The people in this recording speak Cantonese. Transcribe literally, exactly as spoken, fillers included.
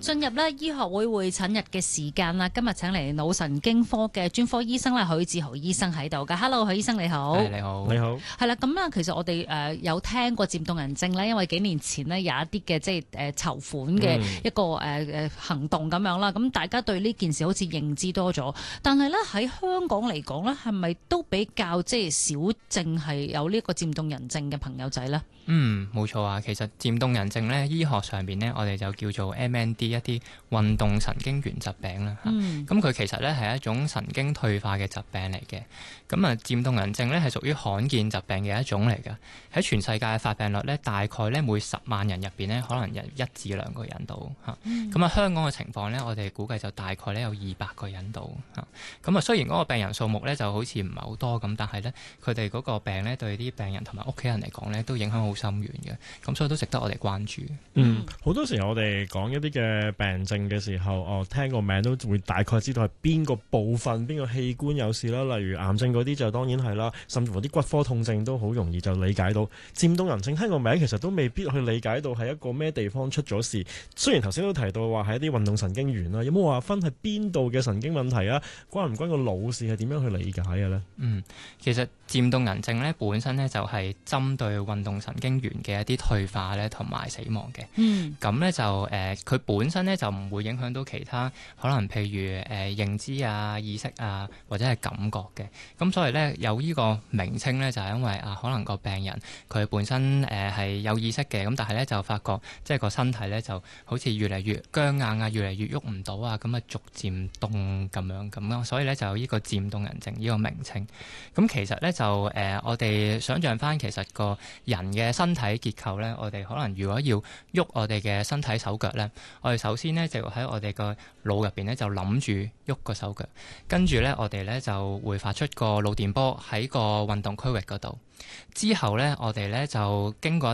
進入咧醫學會會診日嘅時間啦，今日請嚟腦神經科嘅專科醫生啦，許志豪醫生喺度噶。Hello，許醫生你好。 你好，你好。 係啦，咁啊，其實我哋誒有聽過漸凍人症咧，因為幾年前呢，有一啲嘅即係誒籌款嘅一個誒誒行動咁樣啦，咁、嗯、大家對呢件事好似認知多咗，但係咧喺香港嚟講咧，係咪都比較即係少症係有呢個漸凍人症嘅朋友仔咧？ 嗯，冇錯啊。其實漸凍人症咧，醫學上邊咧，我哋就叫做 M N D 一啲運動神經元疾病啦。嚇、嗯，咁佢其實咧係一種神經退化嘅疾病嚟嘅。咁啊，漸凍人症咧係屬於罕見疾病嘅一種嚟嘅。喺全世界嘅發病率咧，大概咧每十萬人入邊咧，可能有一至兩個人度嚇。咁、嗯、啊，香港嘅情況咧，我哋估計就大概咧有二百個人度嚇。咁啊，雖然嗰個病人數目咧就好似唔係好多咁，但係咧佢哋嗰個病咧對啲病人同埋屋企人嚟講咧都影響好深遠嘅。咁所以都值得我哋關注。 嗯，好多時候我哋講一啲嘅病症嘅時候，哦，聽個名都會大概知道係邊個部分、邊個器官有事啦。例如癌症嗰啲就當然係啦，甚至乎啲骨科痛症都好容易就理解到。漸凍人症聽個名其實都未必去理解到係一個咩地方出咗事。雖然頭先都提到話係一啲運動神經元啦，有冇話分係邊度嘅神經問題啊？關唔關個腦事係點樣去理解嘅呢？ 嗯，其實漸凍人症咧本身咧就係針對運動神經元嘅一啲退化咧同埋死亡嘅。嗯，咁咧就誒佢、呃、本身咧就唔會影響到其他可能譬如誒、呃、認知啊、意識啊或者係感覺嘅。咁所以咧有呢個名稱咧就係、是、因為啊可能個病人佢本身誒係、呃、有意識嘅，咁但係咧就發覺即係個身體咧就好似越嚟越僵硬啊，越嚟越喐唔到啊，咁啊逐漸凍咁樣咁咯。所以咧就有呢個漸凍人症呢個名稱。咁其實咧就誒、呃、我哋想象翻其實個人嘅身體結構咧，我哋可能如果要喐我哋嘅身體手腳咧，我哋首先咧就喺我哋個腦入邊咧就諗住喐個手腳，跟住咧我哋咧就會發出個腦電波喺個運動區域嗰度，之後咧我哋咧就經過